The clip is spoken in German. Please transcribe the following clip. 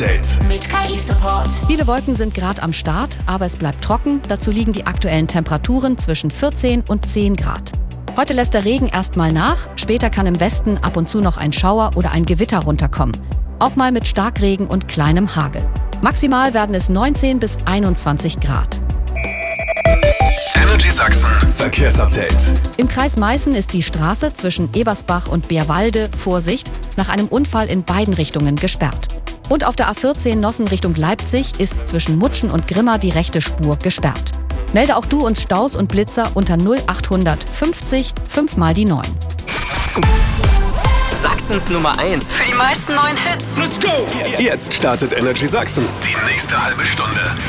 Mit KI-Support. Viele Wolken sind gerade am Start, aber es bleibt trocken. Dazu liegen die aktuellen Temperaturen zwischen 14 und 10 Grad. Heute lässt der Regen erstmal nach. Später kann im Westen ab und zu noch ein Schauer oder ein Gewitter runterkommen. Auch mal mit Starkregen und kleinem Hagel. Maximal werden es 19 bis 21 Grad. Energy Sachsen Verkehrsupdate. Im Kreis Meißen ist die Straße zwischen Ebersbach und Beerwalde, Vorsicht, nach einem Unfall in beiden Richtungen gesperrt. Und auf der A14 Nossen Richtung Leipzig ist zwischen Mutschen und Grimma die rechte Spur gesperrt. Melde auch du uns Staus und Blitzer unter 0800 50 5 mal die 9. Sachsens Nummer 1. Für die meisten neuen Hits. Let's go! Jetzt startet Energy Sachsen. Die nächste halbe Stunde.